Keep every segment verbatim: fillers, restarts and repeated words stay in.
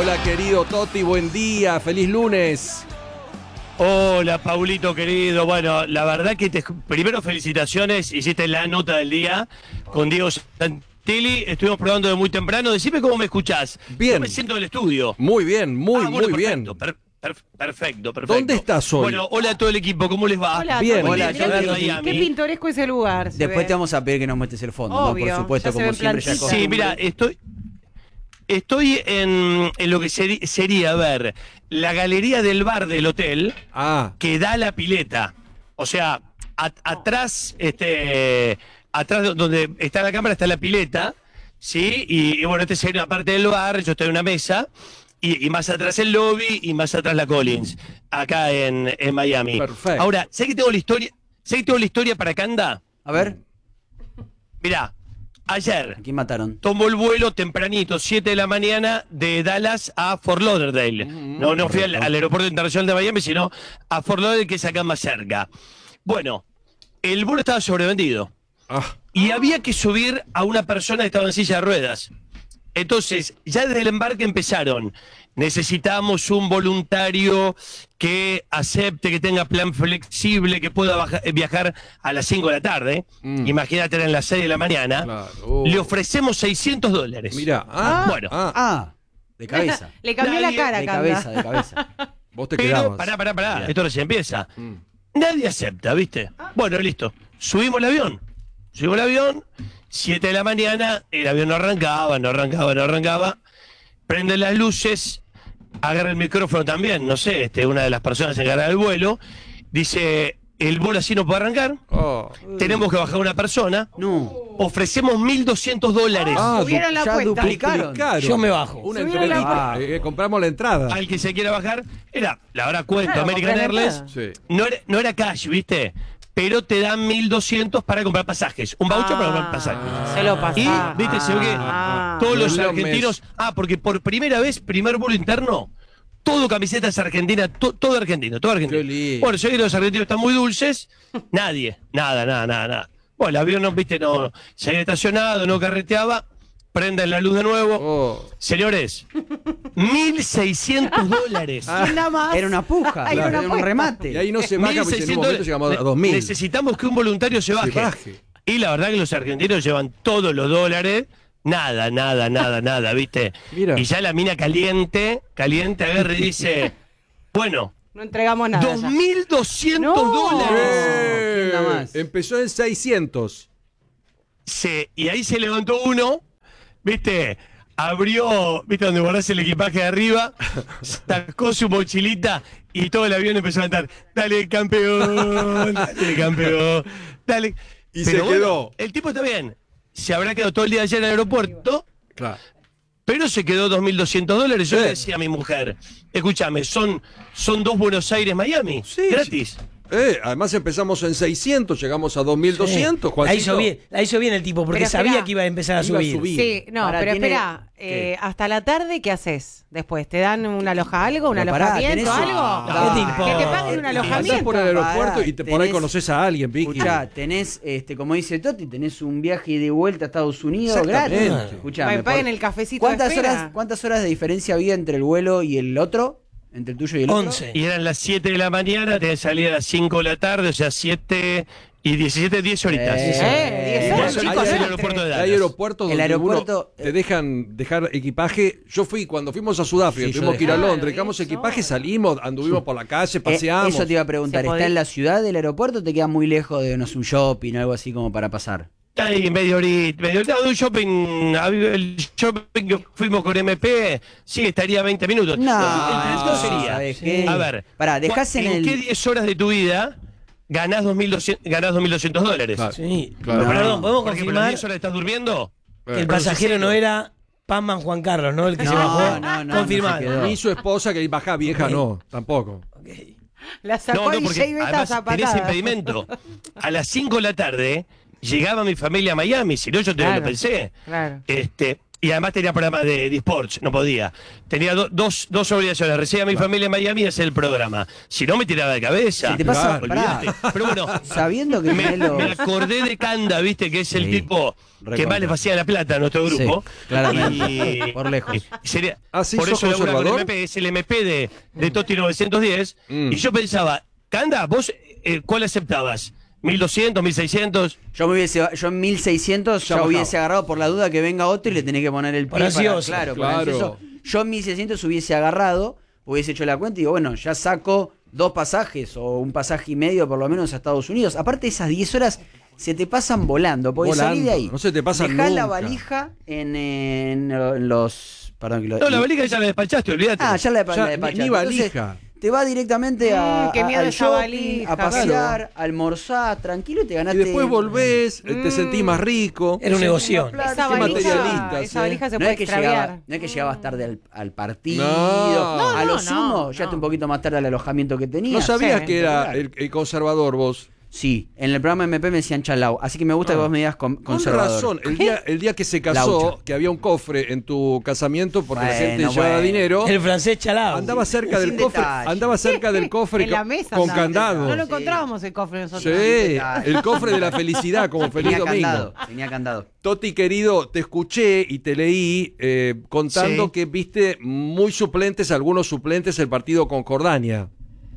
Hola, querido Toti, buen día, feliz lunes. Hola, Paulito querido. Bueno, la verdad que te, primero felicitaciones, hiciste la nota del día con Diego Santilli. Estuvimos probando de muy temprano. Decime cómo me escuchás. Bien. Yo me siento en el estudio. Muy bien, muy, Ah, bueno, muy perfecto, bien. per, per, perfecto, perfecto. ¿Dónde estás hoy? Bueno, hola a todo el equipo, ¿cómo les va? Hola, Bien. Toti. Hola, Mirá Toti. qué- Miami. Qué pintoresco ese lugar. se Después ve. te vamos a pedir que nos muestres el fondo, Obvio, ¿no? Por supuesto, ya se como ven siempre ya es plantitas. Sí, costumbre. mira, estoy estoy en, en lo que seri- sería, a ver, la galería del bar del hotel Ah, que da la pileta. O sea, a- atrás, este, atrás de donde está la cámara está la pileta, ¿sí? Y, y bueno, esta es una parte del bar, yo estoy en una mesa, y, y más atrás el lobby, y más atrás la Collins, acá en, en Miami. Perfecto. Ahora, sé que tengo la historia, sé que tengo la historia para Canda. A ver, Mirá, ayer ¿a quién mataron? tomó el vuelo tempranito, siete de la mañana, de Dallas a Fort Lauderdale. No, no fui al, al aeropuerto internacional de Miami, sino a Fort Lauderdale, que es acá más cerca. Bueno, el vuelo estaba sobrevendido ah, y había que subir a una persona que estaba en silla de ruedas. Entonces, ya desde el embarque empezaron. Necesitamos un voluntario que acepte, que tenga plan flexible, que pueda baja- viajar a las cinco de la tarde. Mm. Imagínate, eran las seis de la mañana. claro. Oh. Le ofrecemos seiscientos dólares. Mira, ah, Bueno. ah, Ah, de cabeza. Le cambió Nadie- la cara, De Canda. cabeza, de cabeza. vos te Pero, quedabas. pará, pará, pará, Bien. esto recién empieza. Mm. Nadie acepta, ¿viste? Bueno, listo. Subimos el avión. Subimos el avión, siete de la mañana, el avión no arrancaba, no arrancaba, no arrancaba. Prenden las luces, agarra el micrófono también, no sé, este, una de las personas encargadas del vuelo, dice, el vuelo así no puede arrancar, Oh. tenemos que bajar una persona, No. ofrecemos mil doscientos dólares Ah, Subieron du- la ya cuenta. duplicaron. duplicaron. Yo me bajo. Una Subieron la entrada. cuenta. Eh, compramos la entrada. al que se quiera bajar. Era, la hora cuento, Claro, American comprar la Airlines. entrada. Sí. No era, no era cash, ¿viste? Pero te dan mil doscientos para comprar pasajes. Un voucher para comprar pasajes. Se lo pasó. Y, viste, se ve que Ah. todos los Los argentinos. mes. Ah, porque por primera vez, primer vuelo interno, todo camisetas argentinas, to- todo argentino, todo argentino. Qué lindo. Bueno, se ve que los argentinos están muy dulces. Nadie, nada, nada, nada, nada. Bueno, el avión no, viste, no, se había estacionado, no carreteaba. Prenden la luz de nuevo. Oh. Señores, mil seiscientos dólares. ¿Quién da más? Era una puja, Era una era un apuesta. remate. Y ahí no se baja porque en un momento llegamos a dos mil. Necesitamos que un voluntario se baje. baje. Y la verdad que los argentinos llevan todos los dólares. Nada, nada, nada, nada, ¿viste? Mira. Y ya la mina caliente, caliente agarra y dice, bueno, No entregamos nada. dos ya. mil doscientos No. dólares. Eh, ¿quién da más? Empezó en seiscientos. Se, y ahí se levantó uno, ¿viste? Abrió, ¿viste? Donde guardás el equipaje de arriba, sacó su mochilita y todo el avión empezó a cantar, dale campeón, dale campeón, dale. Y Pero se bueno, quedó. el tipo está bien, se habrá quedado todo el día ayer en el aeropuerto, Claro. pero se quedó dos mil doscientos dólares. Yo Sí. le decía a mi mujer, escúchame, son, son dos Buenos Aires-Miami, Sí, gratis. Eh, además empezamos en seiscientos, llegamos a dos mil doscientos. La hizo bien, la hizo bien el tipo, porque Pero sabía esperá. que iba a empezar a Iba a subir. subir. Sí, no, Pará, pero tiene- espera. ¿Qué? eh, hasta la tarde, ¿qué haces después? ¿Te dan un aloja algo? ¿Un Pero pará, alojamiento? tenés- ¿Algo? Ah, ¿qué te importa? Que te paguen un Pasás Pasás alojamiento. por el aeropuerto Pará, y te, por ahí tenés- conoces a alguien, Vicky. Escuchá, tenés, este, como dice Toti, tenés un viaje de vuelta a Estados Unidos Exactamente. gratis. Escuchame, Me paguen por- el cafecito de ¿Cuántas espera. horas, ¿Cuántas horas de diferencia había entre el vuelo y el otro? ¿Entre el tuyo y el otro? once. Y eran las siete de la mañana, tenés que salir a las cinco de la tarde, o sea, siete y diecisiete, diez horitas. Eh, Eh, diez Igual horas, son chicos, cosas en el entre. aeropuerto de Hay Dallas. aeropuertos El donde aeropuerto, uno te eh, dejan dejar equipaje. Yo fui, cuando fuimos a Sudáfrica, Sí, yo tuvimos que ir a dejé. Londres, Claro, dejamos diez equipaje, horas. salimos, anduvimos por la calle, Eh, paseamos. eso te iba a preguntar, ¿Se ¿está podía? en la ciudad del aeropuerto o te queda muy lejos de no sé, un shopping o algo así como para pasar? Está ahí medio horita, medio horita de un shopping, el shopping que fuimos con M P, sí, estaría veinte minutos. No, el punto no, sería, ¿sabes qué? a ver, Pará, dejás en ¿en el- qué diez horas de tu vida ganás dos mil doscientos, ganás dos mil doscientos dólares? Claro. Sí. Claro. Pero, Perdón, ¿podemos Porque por las confirmar diez horas estás durmiendo? que el pasajero no era Panman Juan Carlos, ¿no? El que se No, bajó. no, no, Confirmado. no se quedó. Ni su esposa, que baja vieja, no, tampoco. La sacó No, no, y porque J. Beta además tenés zapatada. impedimento. A las cinco de la tarde llegaba mi familia a Miami, si no yo te Claro. lo pensé. Claro. Este, Y además tenía programas de, de sports, no podía. Tenía do, dos, dos obligaciones. Recibía a mi familia en Miami y hacer el programa. Si no, me tiraba de cabeza. Si te pasa, Claro, pará, olvídate. Pero bueno, sabiendo que me, tenés los... me acordé de Canda, viste, que es el Sí, tipo recontra. que más le hacía la plata a nuestro grupo. Sí, claramente, Y- por lejos. y sería, Ah, ¿sí? por ¿Sos eso labura con conservador? M P, es el M P de, de Toti novecientos diez. Mm. Y yo pensaba, Canda, vos, eh, ¿cuál aceptabas? ¿mil doscientos, mil seiscientos? Yo me hubiese, yo en mil seiscientos Ya ya bajaba. hubiese agarrado por la duda que venga otro y le tenés que poner el Por pie ansioso. para, claro, por Claro. ansioso. Yo en mil seiscientos hubiese agarrado, hubiese hecho la cuenta y digo, bueno, ya saco dos pasajes o un pasaje y medio por lo menos a Estados Unidos. Aparte esas diez horas se te pasan volando, porque Volando, salí de ahí. no se te pasan Dejá la nunca. valija en, en, en los... Perdón, que lo, No, la valija ya la despachaste, olvídate. Ah, ya la, Ya, la ni- despachaste. ni valija. Entonces, te va directamente a, Mm, qué a- miedo al esa shopping, valija, a pasear, claro. a almorzar, tranquilo y te Y ganaste... después volvés, eh, te sentís más rico. Era un negocio. Esa Qué valija, materialistas, esa eh. valija se No puede es, que extraviar. llegaba, no es que llegabas tarde al, al partido, No. a No, lo no, sumo, no, ya no. te un poquito más tarde al alojamiento que tenías. No sabías Sí. que era el, el conservador vos. Sí, en el programa M P me decían chalao, así que me gusta Ah. que vos me digas con, Con conservador. razón, el día, el día que se casó, Laucha. que había un cofre en tu casamiento porque la gente Bueno, llevaba bueno. dinero, El francés chalao. andaba cerca Sin del cofre, detalle. andaba cerca del cofre En la con- mesa con andaba. candado. No lo Sí. encontrábamos el cofre nosotros. Sí, detalle. el cofre de la felicidad, como Feliz Tenía Domingo. candado, tenía candado. Toti, querido, te escuché y te leí eh, contando Sí. que viste muy suplentes, algunos suplentes, el partido con Jordania.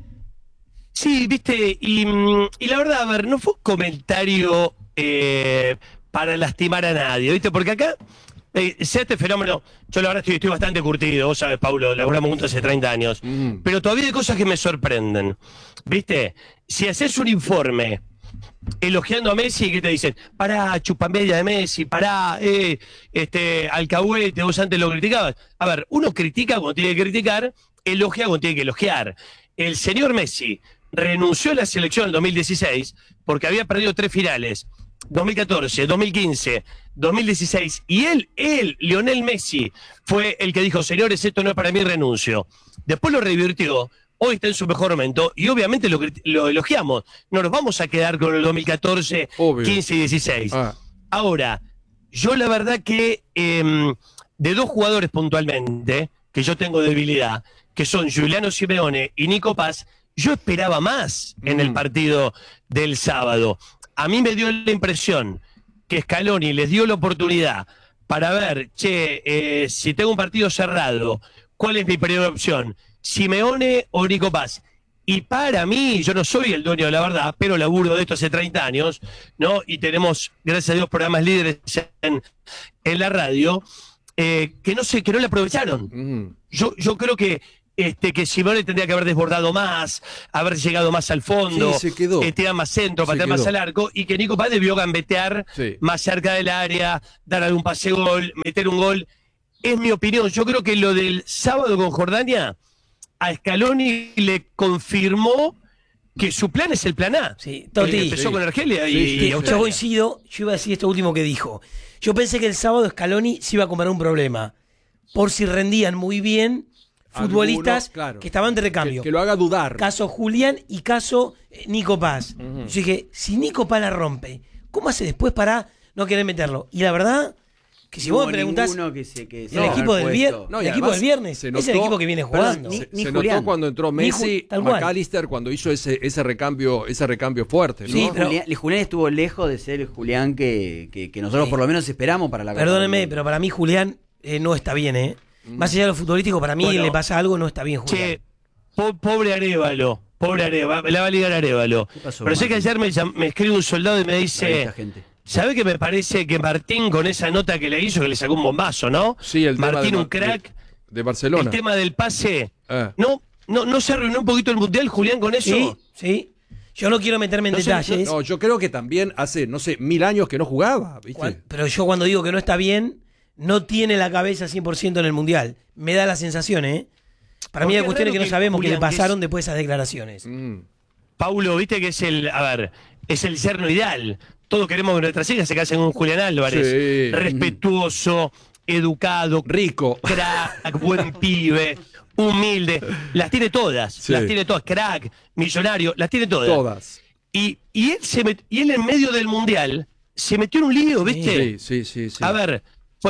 Sí, viste, y, mm, y la verdad, a ver, no fue un comentario eh, para lastimar a nadie, viste, porque acá, eh, sea este fenómeno, yo la verdad estoy, estoy bastante curtido, vos sabes, Paulo, laburamos juntos hace treinta años, Mm. pero todavía hay cosas que me sorprenden, viste, si haces un informe elogiando a Messi, que te dicen, pará, chupamedia de Messi, pará, eh, este, alcahuete, vos antes lo criticabas. A ver, uno critica cuando tiene que criticar, elogia cuando tiene que elogiar. El señor Messi renunció a la selección en el dos mil dieciséis porque había perdido tres finales, dos mil catorce, dos mil quince, dos mil dieciséis, y él, él, Lionel Messi, fue el que dijo, señores, esto no es para mí, renuncio. Después lo revirtió, hoy está en su mejor momento, y obviamente lo, crit- lo elogiamos. No nos vamos a quedar con el dos mil catorce, Obvio. quince y dieciséis. Ah, Ahora, yo la verdad que em, de dos jugadores puntualmente, que yo tengo debilidad, que son Giuliano Simeone y Nico Paz, yo esperaba más en el Mm. partido del sábado. A mí me dio la impresión que Scaloni les dio la oportunidad para ver, che, eh, si tengo un partido cerrado, ¿cuál es mi primera opción? ¿Simeone o Nico Paz? Y para mí, yo no soy el dueño de la verdad, pero laburo de esto hace treinta años, ¿no? Y tenemos, gracias a Dios, programas líderes en, en la radio, eh, que no sé, que no le aprovecharon. mm. Yo, yo creo que este que Simeone tendría que haber desbordado más, haber llegado más al fondo, Sí, se quedó. eh, tirar más centro, Se patear más quedó. al arco, y que Nico Paz debió gambetear Sí. más cerca del área, dar algún pase gol, meter un gol. Es mi opinión. Yo creo que lo del sábado con Jordania, a Scaloni le confirmó que su plan es el plan A. Sí, Toti. Eh, empezó Sí. con Argelia y, Sí, sí, y sí. Yo Australia. coincido, yo iba a decir esto último que dijo. Yo pensé que el sábado Scaloni se iba a comer un problema. Por si rendían muy bien futbolistas Algunos, claro. que estaban de Que, recambio. que lo haga dudar. Caso Julián y caso eh, Nico Paz. Yo dije, si Nico Paz la rompe, ¿cómo hace después para no querer meterlo? Y la verdad, que si No vos hubo me preguntás, ninguno que se- que se el haya equipo del puesto. viernes, No, y el equipo además del viernes se es el notó- equipo que viene Perdón, jugando. ni- Se, ni se Julián. notó cuando entró Ni Ju- Messi, tal cual. McAllister, cuando hizo ese, ese recambio, ese recambio fuerte, ¿no? Sí, pero- Julián, Julián estuvo lejos de ser el Julián que, que- que nosotros Sí. por lo menos esperamos para la Copa Perdóneme, del pero para mí Julián eh, no está bien, ¿eh? Más allá de lo futbolístico, para mí Bueno. le pasa algo, no está bien Julián. Che, po- pobre Arévalo, pobre Arévalo, la va a ligar Arévalo. ¿Qué pasó, Pero sé que Martín? ayer me, llam- me escribe un soldado y me Para dice, esta gente. ¿sabe qué me parece que Martín con esa nota que le hizo, que le sacó un bombazo, ¿no? Sí, el tema Martín de, un Mar- crack, de, de Barcelona. el tema del pase, Ah. ¿no? ¿No, no se arruinó un poquito el Mundial, Julián, con eso? Sí, sí. Yo no quiero meterme en No sé, detalles, No, yo creo que también hace, no sé, mil años que no jugaba, ¿viste? cuan- pero yo cuando digo que no está bien, no tiene la cabeza cien por ciento en el Mundial. Me da la sensación, ¿eh? Para mí Porque hay cuestiones es que raro no que sabemos que le Julián, que es- pasaron después de esas declaraciones. Mm. Paulo, viste que es el, a ver, es el yerno ideal. Todos queremos que nuestras hijas se casen con Julián Álvarez. Sí. Respetuoso, educado, Rico. crack, buen pibe, humilde. Las tiene todas, Sí. las tiene todas. Crack, millonario, las tiene todas. Todas. Y, y, él se met- y él en medio del Mundial se metió en un lío, ¿viste? Sí, sí, sí, sí. A ver, fue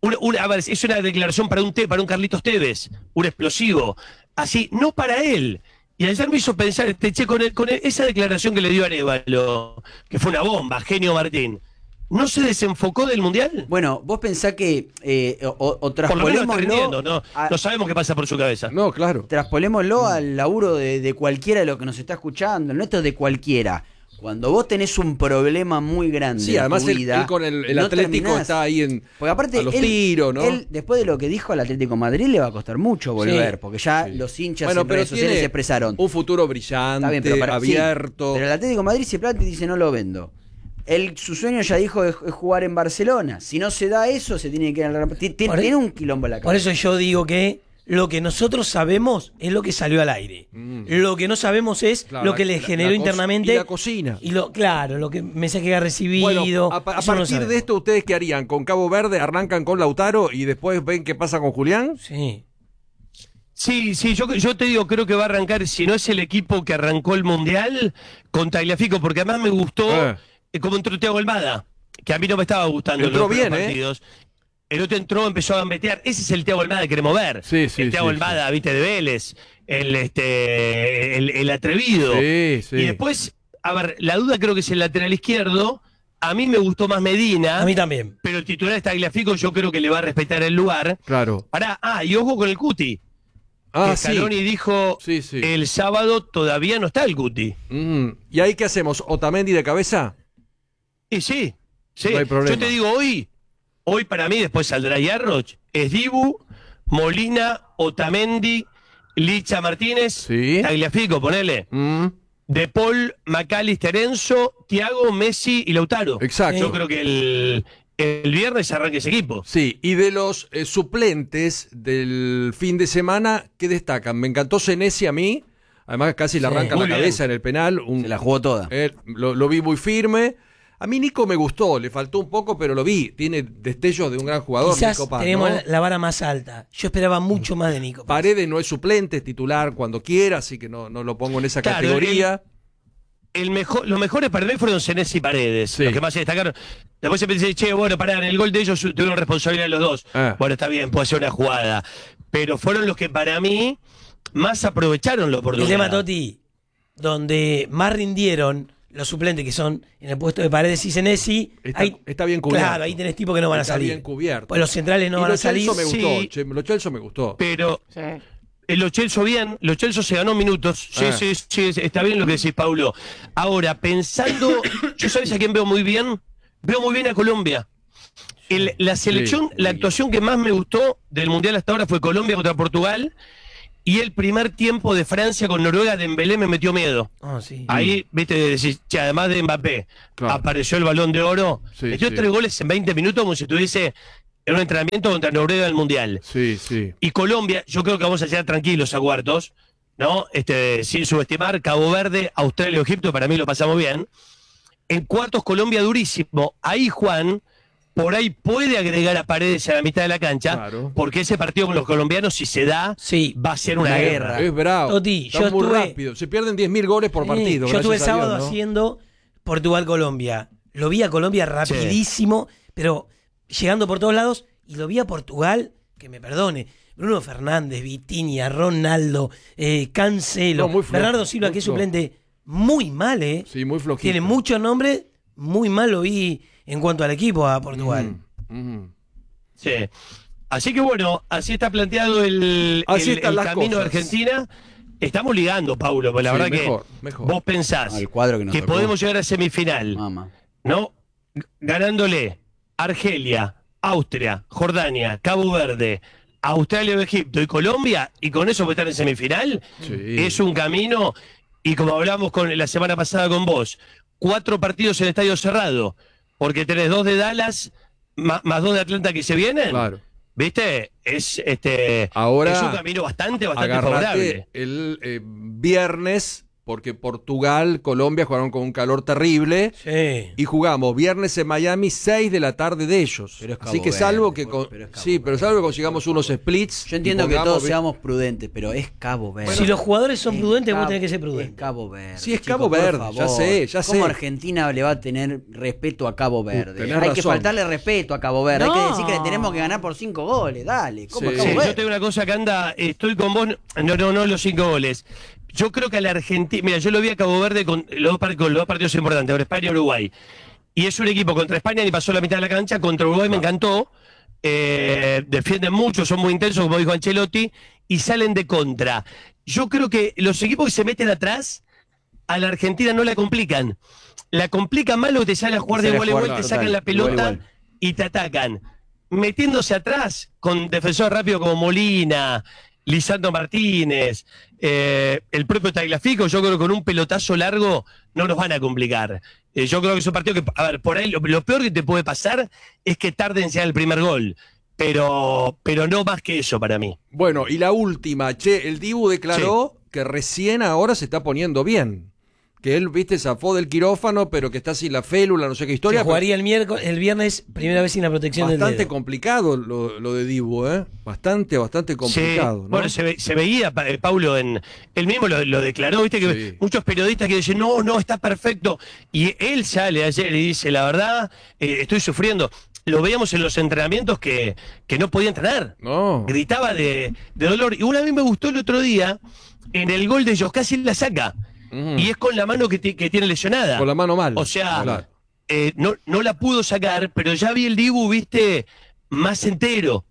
una- una- a ver, es una declaración para un, te, para un Carlitos Tevez, un explosivo. Así, no para él. Y ayer me hizo pensar, este, che, con, el- con el- esa declaración que le dio Arévalo, que fue una bomba, genio Martín, ¿no se desenfocó del Mundial? Bueno, vos pensás que, eh, o, o Por lo menos está traspolémoslo, rindiendo, no, a- no sabemos qué pasa por su cabeza. No, claro. traspolémoslo al laburo de, de cualquiera de los que nos está escuchando, no esto es de cualquiera. Cuando vos tenés un problema muy grande Sí, en además tu él, vida, él con el, el no Atlético terminás. está ahí en Porque aparte, a los él, tiros, ¿no? él, después de lo que dijo al Atlético de Madrid, le va a costar mucho volver, Sí. porque ya Sí. los hinchas Bueno, en pero redes sociales tiene se expresaron. un futuro Está brillante, bien, pero para- sí, abierto. pero el Atlético de Madrid se planta y dice no lo vendo. Él, su sueño ya dijo es, es jugar en Barcelona. Si no se da eso, se tiene que ir al Real Madrid. Tiene, Por e- tiene un quilombo en la cabeza. Por eso yo digo que lo que nosotros sabemos es lo que salió al aire. Mm. Lo que no sabemos es Claro, lo que la- le la- generó la co- internamente. y la cocina. Y lo, claro, lo que mensaje que ha recibido. Bueno, a, pa- a eso no lo partir de sabemos. esto, ¿ustedes qué harían? ¿Con Cabo Verde arrancan con Lautaro y después ven qué pasa con Julián? Sí. Sí, sí, yo, yo te digo, creo que va a arrancar, si no es el equipo que arrancó el Mundial, con Tagliafico, porque además me gustó Eh. eh, como entró Thiago Almada, que a mí no me estaba gustando en Entró los primeros bien, ¿eh? partidos. El otro entró, empezó a gambetear. Ese es el Thiago Almada que queremos ver. Sí, sí, el Thiago sí, Almada, viste, de Vélez, el, este, el, el atrevido. Sí, sí. Y después, a ver, la duda creo que es el lateral izquierdo. A mí me gustó más Medina, A mí también. pero el titular está Tagliafico, yo creo que le va a respetar el lugar. Claro. Pará, ah, y ojo con el Cuti. Ah, que sí. Scaloni dijo Sí, sí. el sábado todavía no está el Cuti. Mm. ¿Y ahí qué hacemos? ¿Otamendi de cabeza? Y sí, sí. No hay problema. Yo te digo hoy, hoy para mí después saldrá Yarroch, es Dibu, Molina, Otamendi, Licha Martínez, Sí. Tagliafico, ponele, Mm. De Paul, McAllister, Enzo, Thiago, Messi y Lautaro. Exacto. Yo creo que el, el viernes arranca ese equipo. Sí, y de los eh, suplentes del fin de semana, ¿qué destacan? Me encantó Senesi a mí, además casi le Sí. arranca la Muy bien. cabeza en el penal. Un, Se la jugó toda. eh, lo, lo vi muy firme. A mí Nico me gustó, le faltó un poco, pero lo vi. Tiene destellos de un gran jugador, Quizás Nico Paz, tenemos ¿no? la, la vara más alta. Yo esperaba mucho más de Nico Paz. Paredes no es suplente, es titular cuando quiera, así que no, no lo pongo en esa Claro, categoría. El mejor, los mejores para mí fueron Senesi y Paredes, Sí. los que más se destacaron. Después se pensé, che, bueno, pará, en el gol de ellos tuvieron responsabilidad los dos. Ah. Bueno, está bien, puede ser una jugada. Pero fueron los que para mí más aprovecharon la El oportunidad. tema, Toti, donde más rindieron los suplentes que son en el puesto de Paredes y Senesi. Está- ahí- está bien cubierto. Claro, ahí tenés tipos que no van Está a salir. bien cubierto. Pues los centrales no Y van a lo salir. Celso me gustó, Sí. che, lo Celso me gustó. Pero Sí. eh, lo Chelsea bien, lo Chelsea se ganó minutos. Sí, Ah. sí, sí, está bien lo que decís, Paulo. Ahora, pensando, ¿yo sabes a quién veo muy bien? Veo muy bien a Colombia. El- la selección, Sí. la actuación que más me gustó del Mundial hasta ahora fue Colombia contra Portugal. Y el primer tiempo de Francia con Noruega, Dembélé me metió miedo. Oh, sí. Ahí, viste, decís, che, además de Mbappé, Claro. apareció el Balón de Oro. Sí, metió sí. tres goles en veinte minutos como si estuviese en un entrenamiento contra Noruega del Mundial. Sí, sí. Y Colombia, yo creo que vamos a llegar tranquilos a cuartos, ¿no? Este, sin subestimar, Cabo Verde, Australia o Egipto, para mí lo pasamos bien. En cuartos, Colombia durísimo. Ahí, Juan, por ahí puede agregar a Paredes a la mitad de la cancha, Claro. porque ese partido con los colombianos, si se da, Sí. va a ser una Una guerra. guerra. Es bravo. Toti, Está yo muy estuve- rápido. Se pierden diez mil goles por Sí, partido. yo estuve el gracias a Dios, sábado ¿no? haciendo Portugal-Colombia. Lo vi a Colombia rapidísimo, pero llegando por todos lados, y lo vi a Portugal, que me perdone. Bruno Fernández, Vitinha, Ronaldo, eh, Cancelo, No, muy flojo, Bernardo Silva, muy que es flojo. suplente muy mal, ¿eh? Sí, muy flojito. Tiene muchos nombres, muy mal lo vi en cuanto al equipo a Portugal. Mm, mm. Sí. Así que bueno, así está planteado el, Así el- están el las camino de cosas. Argentina. Estamos ligando, Paulo, porque la Sí, verdad mejor, que mejor. vos pensás Al cuadro que nos que tocó. podemos llegar a semifinal, Mamá. ¿no? G- Ganándole Argelia, Austria, Jordania, Cabo Verde, Australia o Egipto y Colombia, y con eso estar en semifinal, Sí. es un camino, y como hablamos con, la semana pasada con vos, cuatro partidos en estadio cerrado, porque tenés dos de Dallas, ma- más, dos de Atlanta que se vienen. Claro. ¿Viste? Es este Ahora, es un camino bastante, bastante Agarrate favorable. el eh, viernes porque Portugal, Colombia jugaron con un calor terrible. Sí. Y jugamos viernes en Miami, seis de la tarde de ellos. Pero es Cabo Así que salvo Verde, que con- pero es Cabo sí, pero Verde. salvo que consigamos unos splits. Yo entiendo y que pongamos- todos seamos prudentes, pero es Cabo Verde. si los jugadores son Es prudentes, vos Cabo- tenés que ser Es prudente. Cabo Verde. Sí, es chicos, Cabo por Verde, favor. ya sé, ya ¿Cómo sé. Argentina le va a tener respeto a Cabo Verde? tenés Hay que razón. faltarle respeto a Cabo Verde. Hay que No. decir que le tenemos que ganar por cinco goles. Dale, ¿cómo Sí. Cabo Sí, Verde? yo tengo una cosa que anda, estoy con vos, no, no, no los cinco goles. Yo creo que a la Argentina, mira, yo lo vi a Cabo Verde con los dos, par- con los dos partidos importantes, ahora España y Uruguay. Y es un equipo contra España, ni pasó la mitad de la cancha, contra Uruguay me encantó. Eh, defienden mucho, son muy intensos, como dijo Ancelotti, y salen de contra. Yo creo que los equipos que se meten atrás, a la Argentina no la complican. La complican más lo que te sale a jugar de Sale a igual a jugar, igual, te total, sacan la igual a pelota igual. y te atacan. Metiéndose atrás con defensores rápidos como Molina, Lisandro Martínez, eh, el propio Tagliafico, yo creo que con un pelotazo largo no nos van a complicar. Eh, yo creo que es un partido que, a ver, por ahí lo, lo peor que te puede pasar es que tarden en llegar el primer gol. Pero, pero no más que eso para mí. Bueno, y la última, che, el Dibu declaró que recién ahora se está poniendo bien. Que él, viste, zafó del quirófano, pero que está sin la félula, no sé qué historia. Que jugaría el miércoles, el viernes, primera vez sin la protección del Bastante dedo. complicado lo, lo de Dibu, ¿eh? Bastante, bastante complicado, Sí, ¿no? bueno, se, ve- se veía, pa- eh, Paulo, en él mismo lo, lo declaró, viste que Sí. muchos periodistas que dicen, no, no, está perfecto. Y él sale ayer y dice, la verdad, eh, estoy sufriendo. Lo veíamos en los entrenamientos que, que no podía entrenar. No. Gritaba de, de dolor. Y una vez me gustó el otro día, en el gol de ellos, casi la saca. Ujú. Y es con la mano que, ti- que tiene lesionada. Con la mano mal. O sea, Claro. eh, no, no la pudo sacar, pero ya vi el Dibu, viste, más entero.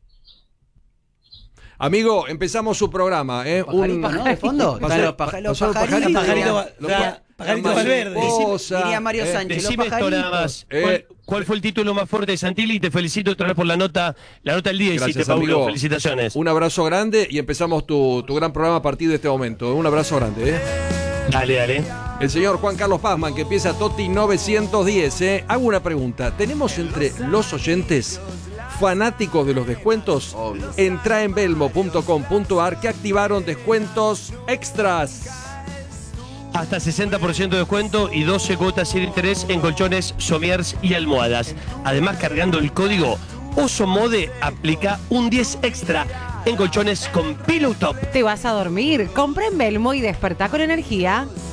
Amigo, empezamos su programa, ¿eh? Pajarito, ¿no? De fondo. Pasó- Están los paja- los pasó el pajaritos. Pajarito, Diría- va- va- Pajarito la Valverde. mariposa, Diría Mario eh, Sánchez. Decime los esto nada pajaritos. más. Eh, ¿Cuál, cuál fue el título más fuerte de Santilli? Te felicito otra vez por la nota, la nota del día. Gracias, Hiciste, Paulo. amigo. Felicitaciones. Un abrazo grande y empezamos tu, tu gran programa a partir de este momento. Un abrazo grande, ¿eh? Dale, dale. El señor Juan Carlos Pazman, que empieza Toti novecientos diez, ¿eh? Hago una pregunta. ¿Tenemos entre los oyentes fanáticos de los descuentos? Obvio. Entra en belmo punto com punto ar que activaron descuentos extras. Hasta sesenta por ciento de descuento y doce cuotas sin interés en colchones, somiers y almohadas. Además, cargando el código OSOMODE, aplica un diez extra en colchones con Pillow Top. Te vas a dormir. Compra en Belmo y despertá con energía.